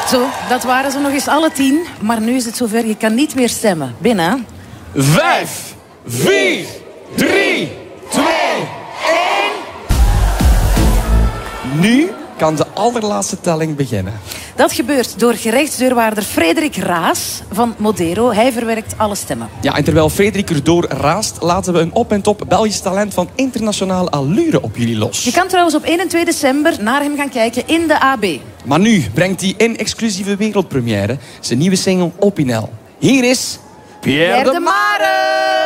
Zo, dat waren ze nog eens alle 10. Maar nu is het zover, je kan niet meer stemmen. Binnen. 5, 4, 3, 2, 1. Nu kan de allerlaatste telling beginnen. Dat gebeurt door gerechtsdeurwaarder Frederik Raas van Modero. Hij verwerkt alle stemmen. Ja, en terwijl Frederik erdoor raast, laten we een op en top Belgisch talent van internationale allure op jullie los. Je kan trouwens op 1 en 2 december naar hem gaan kijken in de AB. Maar nu brengt hij in exclusieve wereldpremière zijn nieuwe single Opinel. Hier is Pierre de Mare!